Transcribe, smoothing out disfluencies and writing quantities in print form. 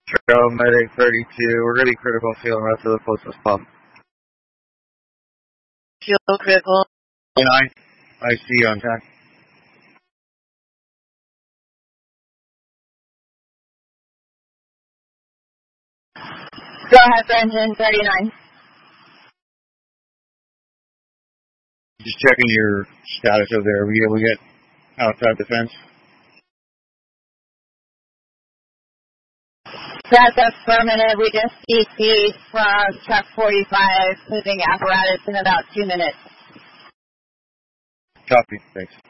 Trail Medic 32, we're ready critical field rest to the closest pump. Fuel critical. And I see you on track. Go ahead for engine 39. Just checking your status over there. Were you able to get outside the fence? That's affirmative. We just CC from truck 45, moving apparatus in about 2 minutes. Copy. Thanks.